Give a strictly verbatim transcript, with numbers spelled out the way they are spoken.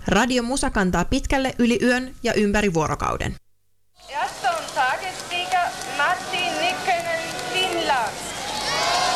Radio Musa kantaa pitkälle yli yön ja ympäri vuorokauden.